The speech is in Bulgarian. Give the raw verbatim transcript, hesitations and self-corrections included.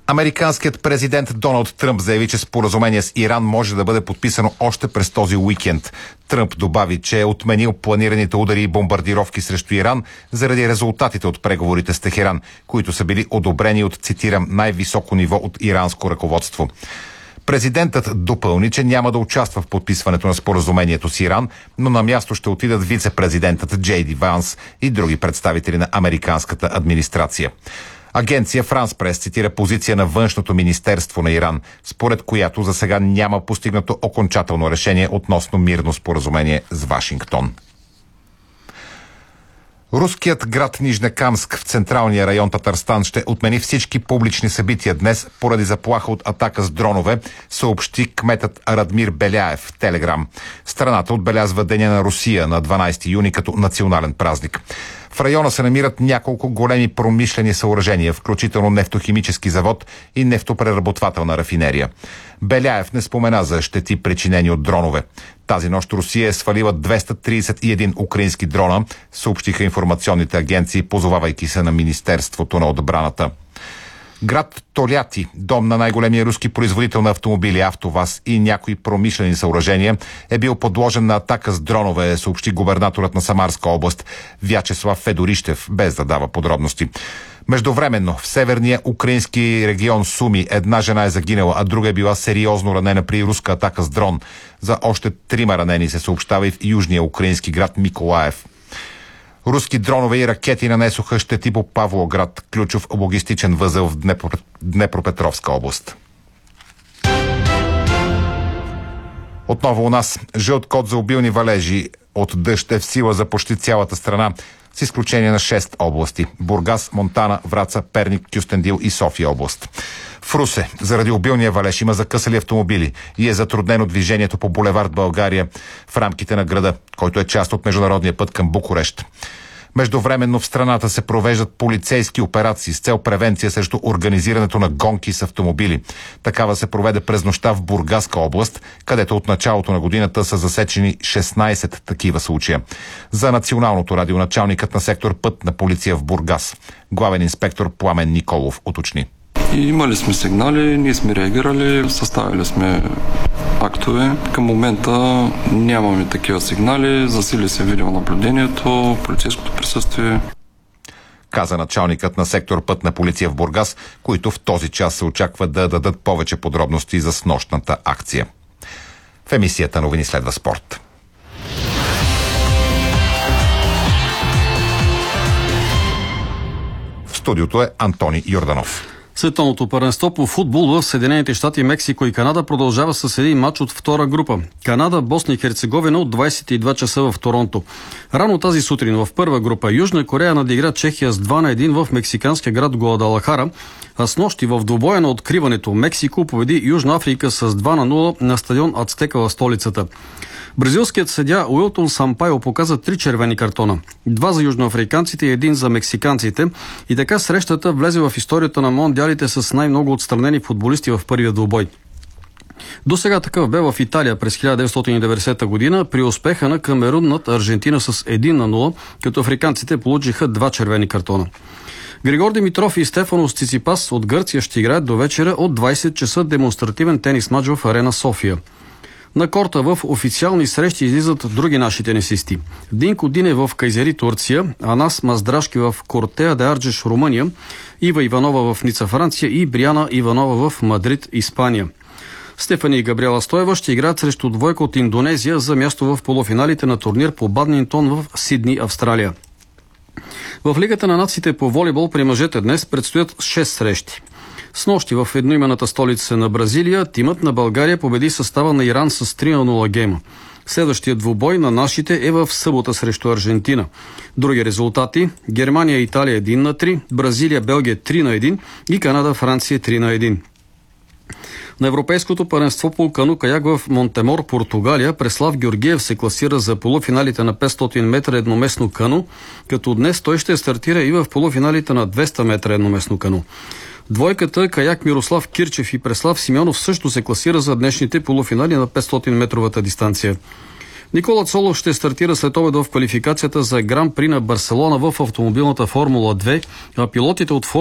Американският президент Доналд Тръмп заяви, че споразумение с Иран може да бъде подписано още през този уикенд. Тръмп добави, че е отменил планираните удари и бомбардировки срещу Иран заради резултатите от преговорите с Техеран, които са били одобрени от, цитирам, най-високо ниво от иранско ръководство. Президентът допълни, че няма да участва в подписването на споразумението с Иран, но на място ще отидат вице-президентът Джей Ди Ванс и други представители на американската администрация. Агенция Франс Прес цитира позиция на външното министерство на Иран, според която за сега няма постигнато окончателно решение относно мирно споразумение с Вашингтон. Руският град Нижнекамск в централния район Татарстан ще отмени всички публични събития днес поради заплаха от атака с дронове, съобщи кметът Радмир Беляев в Телеграм. Страната отбелязва Деня на Русия на дванайсети юни като национален празник. В района се намират няколко големи промишлени съоръжения, включително нефтохимически завод и нефтопреработвателна рафинерия. Беляев не спомена за щети, причинени от дронове. Тази нощ Русия е свалила двеста трийсет и един украински дрона, съобщиха информационните агенции, позовавайки се на Министерството на отбраната. Град Толяти, дом на най-големия руски производител на автомобили АвтоВАЗ и някои промишлени съоръжения, е бил подложен на атака с дронове, съобщи губернаторът на Самарска област Вячеслав Федорищев, без да дава подробности. Междувременно в северния украински регион Суми една жена е загинала, а друга е била сериозно ранена при руска атака с дрон. За още трима ранени се съобщава и в южния украински град Миколаев. Руски дронове и ракети нанесоха щети по Павлоград, ключов логистичен възел в Днепропетровска област. Отново у нас жълт код за обилни валежи от дъжд е в сила за почти цялата страна, с изключение на шест области – Бургас, Монтана, Враца, Перник, Кюстендил и София област. В Русе заради обилния валеж има закъсали автомобили и е затруднено движението по булевард България в рамките на града, който е част от международния път към Букурещ. Междувременно в страната се провеждат полицейски операции с цел превенция срещу организирането на гонки с автомобили. Такава се проведе през нощта в Бургаска област, където от началото на годината са засечени шестнайсет такива случая. За Националното радио началникът на сектор Път на полиция в Бургас, главен инспектор Пламен Николов, уточни. И имали сме сигнали, ние сме реагирали, съставили сме актове. Към момента нямаме такива сигнали, засили се видеонаблюдението, полицейското присъствие. Каза началникът на сектор Път на полиция в Бургас, които в този час се очаква да дадат повече подробности за снощната акция. В емисията новини следва спорт. В студиото е Антони Йорданов. Световното първенство по футбол в Съединените щати, Мексико и Канада продължава с един матч от втора група. Канада, Босна и Херцеговина от двайсет и два часа в Торонто. Рано тази сутрин в първа група Южна Корея надигра Чехия с два на един в мексиканския град Гуадалахара, а снощи в двубоя на откриването Мексико победи Южна Африка с два на нула на стадион Ацтека в столицата. Бразилският съдия Уилтон Сампайо показа три червени картона. Два за южноафриканците и един за мексиканците. И така срещата влезе в историята на мондиалите с най-много отстранени футболисти в първия двубой. До сега такъв бе в Италия през хиляда деветстотин и деветдесета година при успеха на Камерун над Аржентина с един на нула, като африканците получиха два червени картона. Григор Димитров и Стефанос Циципас от Гърция ще играят до вечера от двайсет часа демонстративен тенис мач в Арена София. На корта в официални срещи излизат други наши тенисисти. Динко Динев в Кайзери, Турция, Анас Маздрашки в Кортеа де Арджеш, Румъния, Ива Иванова в Ница, Франция и Бриана Иванова в Мадрид, Испания. Стефани и Габриела Стоева ще играят срещу двойка от Индонезия за място в полуфиналите на турнир по бадминтон в Сидни, Австралия. В Лигата на нациите по волейбол при мъжете днес предстоят шест срещи. Снощи в едноименната столица на Бразилия тимът на България победи състава на Иран с три на нула гейма. Следващият двубой на нашите е в събота срещу Аржентина. Други резултати: Германия и Италия един на три, Бразилия, Белгия три на един и Канада, Франция три на един. На Европейското първенство по кану-каяк в Монтемор, Португалия, Преслав Георгиев се класира за полуфиналите на петстотин метра едноместно кану, като днес той ще стартира и в полуфиналите на двеста метра едноместно кану. Двойката каяк Мирослав Кирчев и Преслав Симеонов също се класира за днешните полуфинали на петстотин метровата дистанция. Никола Цолов ще стартира след обед в квалификацията за Гран При на Барселона в автомобилната Формула две, а пилотите от